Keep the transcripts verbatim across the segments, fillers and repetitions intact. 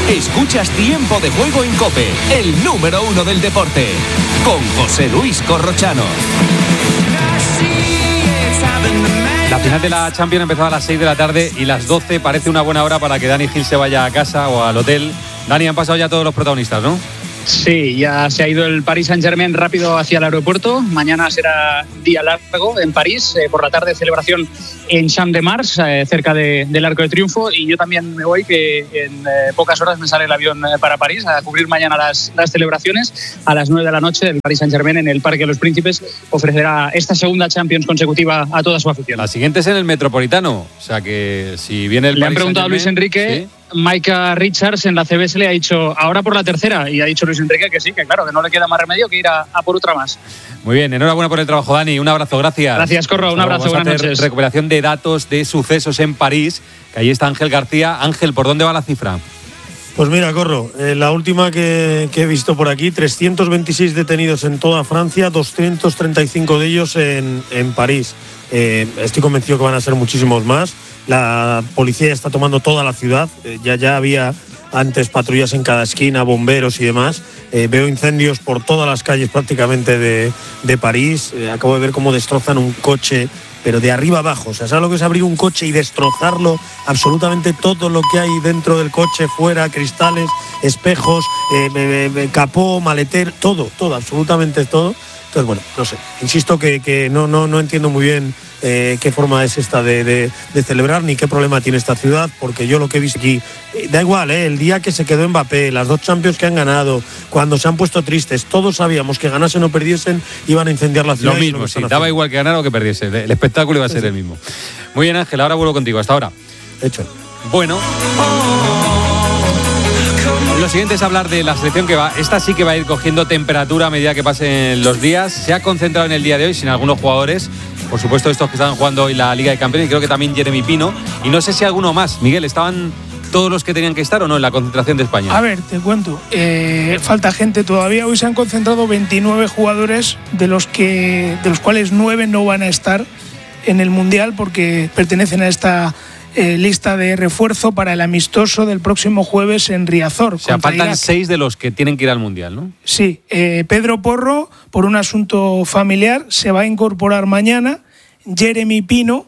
Escuchas Tiempo de Juego en COPE, el número uno del deporte, con José Luis Corrochano. La final de la Champions empezó a las seis de la tarde y las doce parece una buena hora para que Dani Gil se vaya a casa o al hotel. Dani, han pasado ya todos los protagonistas, ¿no? Sí, ya se ha ido el Paris Saint-Germain rápido hacia el aeropuerto. Mañana será día largo en París. Eh, por la tarde celebración en Champ de Mars, eh, cerca de, del Arco de Triunfo. Y yo también me voy, que en eh, pocas horas me sale el avión eh, para París a cubrir mañana las, las celebraciones. A las nueve de la noche el Paris Saint-Germain en el Parque de los Príncipes ofrecerá esta segunda Champions consecutiva a toda su afición. La siguiente es en el Metropolitano. O sea que si viene el Le Paris han preguntado a Luis Enrique... ¿Sí? Micah Richards en la C B S le ha dicho ahora por la tercera, y ha dicho Luis Enrique que sí, que claro, que no le queda más remedio que ir a, a por otra más. Muy bien, enhorabuena por el trabajo, Dani, un abrazo, gracias. Gracias, Corro, un abrazo, buenas buenas noches. Recuperación de datos de sucesos en París, que ahí está Ángel García. Ángel, ¿por dónde va la cifra? Pues mira, Corro, eh, la última que, que he visto por aquí, trescientos veintiséis detenidos en toda Francia, doscientos treinta y cinco de ellos en, en París. Eh, estoy convencido que van a ser muchísimos más. La policía está tomando toda la ciudad. Eh, ya, ya había antes patrullas en cada esquina, bomberos y demás. Eh, veo incendios por todas las calles prácticamente de, de París. Eh, acabo de ver cómo destrozan un coche, pero de arriba abajo. O sea, ¿sabes lo que es abrir un coche y destrozarlo? Absolutamente todo lo que hay dentro del coche, fuera, cristales, espejos, eh, eh, eh, capó, maletero, todo, todo, absolutamente todo. Entonces, bueno, no sé. Insisto que, que no, no, no entiendo muy bien eh, qué forma es esta de, de, de celebrar ni qué problema tiene esta ciudad, porque yo lo que he visto aquí, eh, da igual, eh, el día que se quedó Mbappé, las dos Champions que han ganado, cuando se han puesto tristes, todos sabíamos que ganasen o perdiesen, iban a incendiar la ciudad. Lo mismo, lo sí, daba haciendo. Igual que ganar o que perdiese. El espectáculo iba a ser sí. el mismo. Muy bien, Ángel, ahora vuelvo contigo. Hasta ahora. Hecho. Bueno. Lo siguiente es hablar de la selección que va. Esta sí que va a ir cogiendo temperatura a medida que pasen los días. Se ha concentrado en el día de hoy sin algunos jugadores. Por supuesto, estos que están jugando hoy la Liga de Campeones. Y creo que también Jeremy Pino. Y no sé si alguno más. Miguel, ¿estaban todos los que tenían que estar o no en la concentración de España? A ver, te cuento. Eh, falta gente todavía. Hoy se han concentrado veintinueve jugadores, de los, que, de los cuales nueve no van a estar en el Mundial porque pertenecen a esta... Eh, lista de refuerzo para el amistoso del próximo jueves en Riazor. O sea, faltan Irak. Seis de los que tienen que ir al Mundial, ¿no? Sí. Eh, Pedro Porro, por un asunto familiar, se va a incorporar mañana. Jeremy Pino,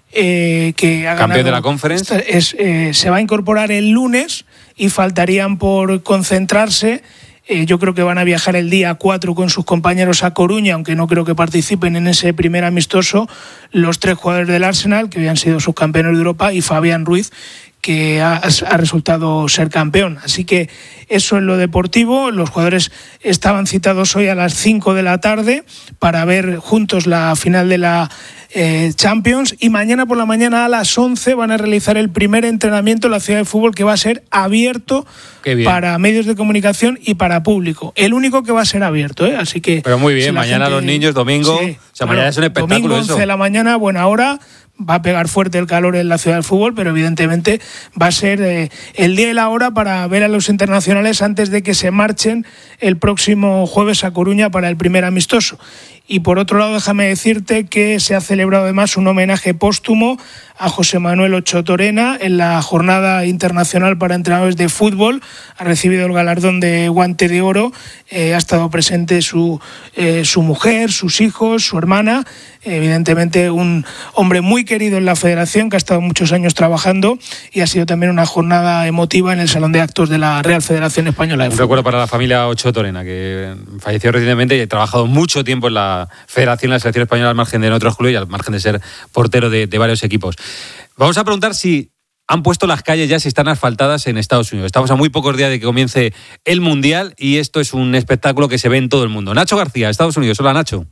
eh, que ha campeón ganado, de la Conference, es, eh, se va a incorporar el lunes y faltarían por concentrarse. Eh, yo creo que van a viajar el día cuatro con sus compañeros a Coruña, aunque no creo que participen en ese primer amistoso, los tres jugadores del Arsenal, que habían sido subcampeones de Europa, y Fabián Ruiz, que ha, ha resultado ser campeón. Así que eso es lo deportivo. Los jugadores estaban citados hoy a las cinco de la tarde para ver juntos la final de la eh, Champions, y mañana por la mañana a las once van a realizar el primer entrenamiento en la ciudad de fútbol, que va a ser abierto para medios de comunicación y para público. El único que va a ser abierto, ¿eh? Así que... Pero muy bien, si mañana gente... los niños, domingo... Sí, o sea, mañana bueno, es un espectáculo. Domingo once de la mañana, buena hora. Va a pegar fuerte el calor en la ciudad del fútbol, pero evidentemente va a ser eh, el día y la hora para ver a los internacionales antes de que se marchen el próximo jueves a Coruña para el primer amistoso. Y por otro lado, déjame decirte que se ha celebrado además un homenaje póstumo a José Manuel Ocho Torena en la Jornada Internacional para Entrenadores de Fútbol. Ha recibido el galardón de Guante de Oro. Eh, ha estado presente su, eh, su mujer, sus hijos, su hermana. Evidentemente un hombre muy querido en la federación, que ha estado muchos años trabajando, y ha sido también una jornada emotiva en el Salón de Actos de la Real Federación Española de Fútbol. Un recuerdo para la familia Ocho Torena, que falleció recientemente y ha trabajado mucho tiempo en la Federación, en la Selección Española, al margen de otros clubes y al margen de ser portero de, de varios equipos. Vamos a preguntar si han puesto las calles ya, si están asfaltadas en Estados Unidos. Estamos a muy pocos días de que comience el Mundial y esto es un espectáculo que se ve en todo el mundo. Nacho García, Estados Unidos. Hola, Nacho.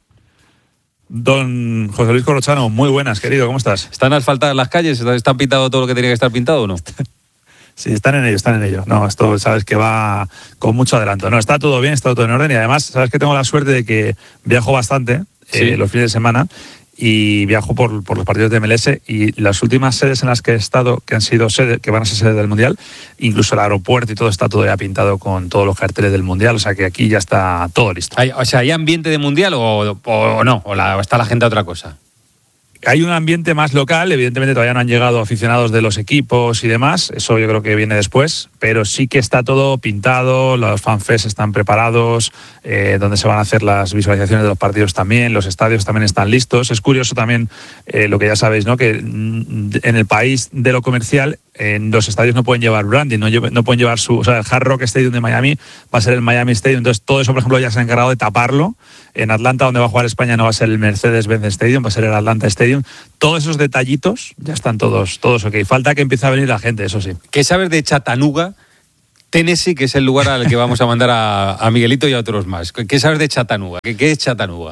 Don José Luis Corrochano, muy buenas, querido, ¿cómo estás? ¿Están asfaltadas las calles? ¿Están pintado todo lo que tenía que estar pintado o no? Sí, están en ello, están en ello. No, esto sabes que va con mucho adelanto. No, está todo bien, está todo en orden y además sabes que tengo la suerte de que viajo bastante sí. eh, los fines de semana y viajo por, por los partidos de M L S y las últimas sedes en las que he estado, que han sido sede, que van a ser sedes del Mundial, incluso el aeropuerto y todo está todo ya pintado con todos los carteles del Mundial, o sea que aquí ya está todo listo. ¿Hay, o sea, ¿hay ambiente de Mundial o, o, o no? ¿O, la, o está la gente a otra cosa? hay un ambiente más local, evidentemente todavía no han llegado aficionados de los equipos y demás, eso yo creo que viene después, pero sí que está todo pintado, los fanfests están preparados, eh, donde se van a hacer las visualizaciones de los partidos también, los estadios también están listos. Es curioso también eh, lo que ya sabéis, ¿no? Que en el país de lo comercial, en los estadios no pueden llevar branding, no, no pueden llevar su... O sea, el Hard Rock Stadium de Miami va a ser el Miami Stadium, entonces todo eso, por ejemplo, ya se ha encargado de taparlo. En Atlanta, donde va a jugar España, no va a ser el Mercedes-Benz Stadium, va a ser el Atlanta Stadium. Todos esos detallitos ya están todos, todos ok. Falta que empiece a venir la gente, eso sí. ¿Qué sabes de Chattanooga, Tennessee, que es el lugar al que vamos a mandar a, a Miguelito y a otros más? ¿Qué sabes de Chattanooga? ¿Qué, qué es Chattanooga?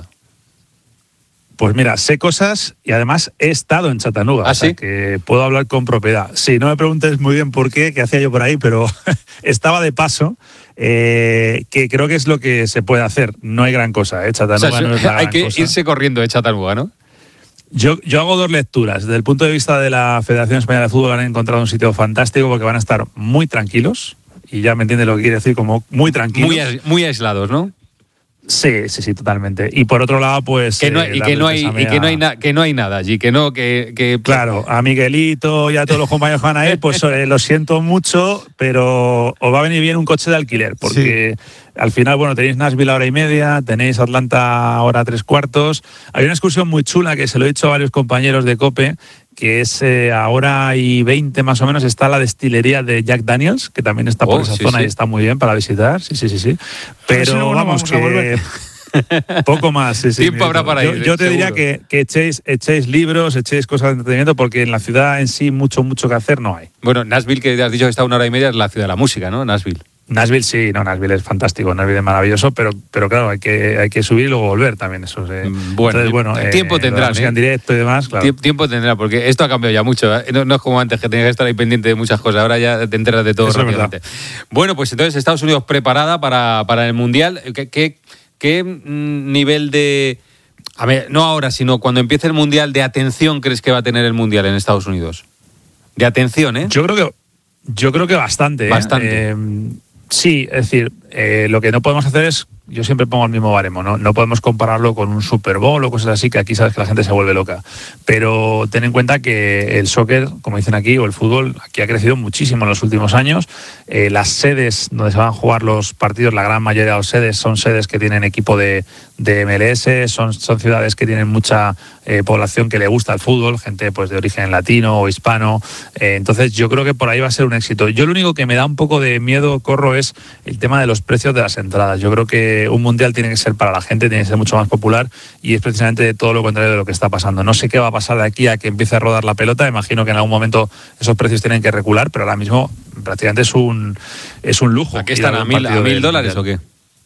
Pues mira, sé cosas y además he estado en Chattanooga, ¿Ah, o sea, sí? que puedo hablar con propiedad. Sí, no me preguntes muy bien por qué, qué hacía yo por ahí, pero estaba de paso, eh, que creo que es lo que se puede hacer. No hay gran cosa, ¿eh? Chattanooga, o sea, no es la hay gran que cosa. irse corriendo de Chattanooga, ¿no? Yo, yo hago dos lecturas. Desde el punto de vista de la Federación Española de Fútbol han encontrado un sitio fantástico porque van a estar muy tranquilos, y ya me entiende lo que quiere decir como muy tranquilos. Muy, muy aislados, ¿no? Sí, sí, sí, totalmente. Y por otro lado, pues... Que no, eh, y que no hay, y que no hay, na, que no hay nada allí, que no, que... que claro, a Miguelito y a todos los compañeros que van a ir, pues eh, lo siento mucho, pero os va a venir bien un coche de alquiler, porque sí. Al final, bueno, tenéis Nashville a hora y media, tenéis Atlanta ahora tres cuartos. Hay una excursión muy chula que se lo he dicho a varios compañeros de COPE, que es eh, a hora y veinte más o menos, está la destilería de Jack Daniels, que también está por oh, esa sí, zona sí. Y está muy bien para visitar, sí, sí, sí, sí. Pero si no, vamos, vamos que... Poco más, sí, sí. Tiempo habrá para yo, ir. Yo te seguro. diría que, que echéis, echéis libros, echéis cosas de entretenimiento, porque en la ciudad en sí mucho, mucho que hacer no hay. Bueno, Nashville, que has dicho que está a una hora y media, es la ciudad de la música, ¿no? Nashville. Nashville sí, no, Nashville es fantástico, Nashville es maravilloso, pero, pero claro, hay que, hay que subir y luego volver también, eso. Eh. Bueno, Entonces, bueno eh, tiempo tendrán, ¿eh? En directo y demás, claro. Tiempo tendrá, porque esto ha cambiado ya mucho, ¿eh? no, no es como antes, que tenías que estar ahí pendiente de muchas cosas, ahora ya te enteras de todo eso rápidamente. Bueno, pues entonces Estados Unidos preparada para, para el Mundial. ¿Qué, qué, qué nivel de... A ver, no ahora, sino cuando empiece el Mundial, de atención crees que va a tener el Mundial en Estados Unidos? De atención, ¿eh? Yo creo que, yo creo que bastante. Bastante. ¿eh? Eh, Sí, es decir, eh, lo que no podemos hacer es, yo siempre pongo el mismo baremo, ¿no? No podemos compararlo con un Super Bowl o cosas así, que aquí sabes que la gente se vuelve loca. Pero ten en cuenta que el soccer, como dicen aquí, o el fútbol, aquí ha crecido muchísimo en los últimos años. Eh, las sedes donde se van a jugar los partidos, la gran mayoría de las sedes son sedes que tienen equipo de, de M L S, son, son ciudades que tienen mucha eh, población que le gusta el fútbol, gente pues de origen latino o hispano. Eh, entonces yo creo que por ahí va a ser un éxito. Yo lo único que me da un poco de miedo, Corro, es el tema de los precios de las entradas. Yo creo que un mundial tiene que ser para la gente, tiene que ser mucho más popular, y es precisamente todo lo contrario de lo que está pasando. No sé qué va a pasar de aquí a que empiece a rodar la pelota. Imagino que en algún momento esos precios tienen que recular, pero ahora mismo prácticamente es un es un lujo. ¿Aquí están a mil, a mil dólares o qué?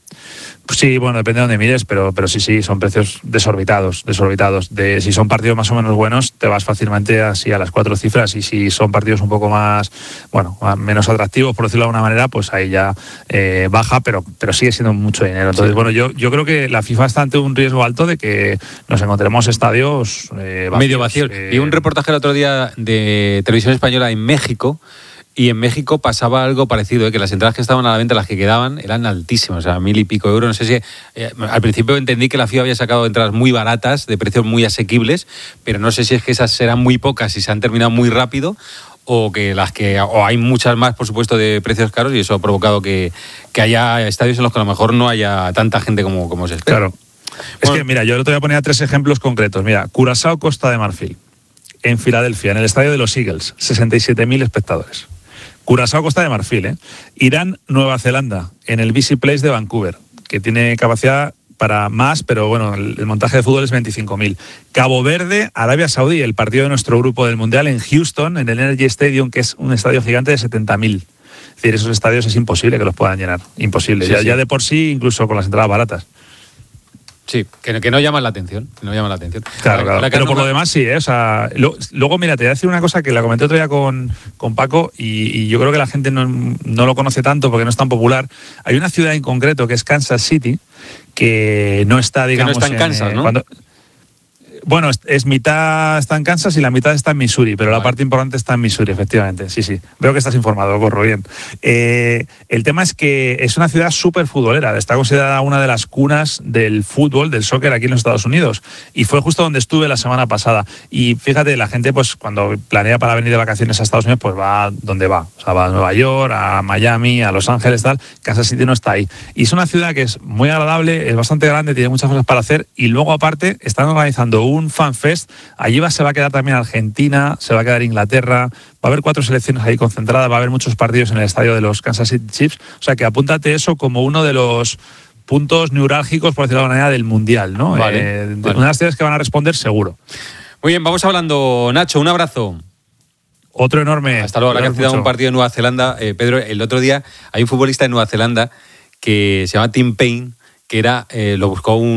Pues sí, bueno, depende de dónde mires, pero, pero sí, sí, son precios desorbitados, desorbitados. De, si son partidos más o menos buenos, te vas fácilmente así a las cuatro cifras, y si son partidos un poco más, bueno, menos atractivos, por decirlo de alguna manera, pues ahí ya eh, baja, pero, pero sigue siendo mucho dinero. Entonces, sí. bueno, yo, yo creo que la FIFA está ante un riesgo alto de que nos encontremos estadios eh, vacíos. Medio vacíos. Eh, y un reportaje el otro día de Televisión Española en México. Y en México pasaba algo parecido, ¿eh? Que las entradas que estaban a la venta, las que quedaban, eran altísimas, o sea, mil y pico euros. No sé si... Eh, al principio entendí que la FIFA había sacado entradas muy baratas, de precios muy asequibles, pero no sé si es que esas serán muy pocas y se han terminado muy rápido, o que las que... o hay muchas más, por supuesto, de precios caros, y eso ha provocado que, que haya estadios en los que a lo mejor no haya tanta gente como, como se espera. Claro. Es bueno, que, mira, yo te voy a poner tres ejemplos concretos. Mira, Curazao, Costa de Marfil, en Filadelfia, en el estadio de los Eagles, sesenta y siete mil espectadores. Curazao, Costa de Marfil, ¿eh? Irán, Nueva Zelanda, en el B C Place de Vancouver, que tiene capacidad para más, pero bueno, el, el montaje de fútbol es veinticinco mil. Cabo Verde, Arabia Saudí, el partido de nuestro grupo del Mundial en Houston, en el Energy Stadium, que es un estadio gigante de setenta mil. Es decir, esos estadios es imposible que los puedan llenar, imposible. Sí, ya, sí. ya de por sí, incluso con las entradas baratas. Sí, que, que no llaman la atención, que no llaman la atención. Claro, claro. Pero por lo demás sí, ¿eh? O sea, lo, luego, mira, te voy a decir una cosa que la comenté otro día con, con Paco, y, y yo creo que la gente no, no lo conoce tanto porque no es tan popular. Hay una ciudad en concreto que es Kansas City, que no está, digamos... Que no está en Kansas, en, ¿no? Cuando, Bueno, es, es mitad está en Kansas y la mitad está en Missouri, pero vale. La parte importante está en Missouri, efectivamente. Sí, sí. Veo que estás informado, Corro, bien. Eh, el tema es que es una ciudad súper futbolera. Está considerada una de las cunas del fútbol, del soccer aquí en los Estados Unidos. Y fue justo donde estuve la semana pasada. Y fíjate, la gente, pues cuando planea para venir de vacaciones a Estados Unidos, pues va donde va. O sea, va a Nueva York, a Miami, a Los Ángeles, tal. Kansas City no está ahí. Y es una ciudad que es muy agradable, es bastante grande, tiene muchas cosas para hacer. Y luego, aparte, están organizando un FanFest. Allí va, se va a quedar también Argentina, se va a quedar Inglaterra, va a haber cuatro selecciones ahí concentradas, va a haber muchos partidos en el estadio de los Kansas City Chiefs. O sea que apúntate eso como uno de los puntos neurálgicos, por decirlo de alguna manera, del Mundial, ¿no? Vale, eh, vale. Una de las ciudades que van a responder seguro. Muy bien, vamos hablando, Nacho, un abrazo. Otro enorme. Hasta luego. Ahora que has citado un partido de Nueva Zelanda, eh, Pedro, el otro día hay un futbolista de Nueva Zelanda que se llama Tim Payne, que era, eh, lo buscó un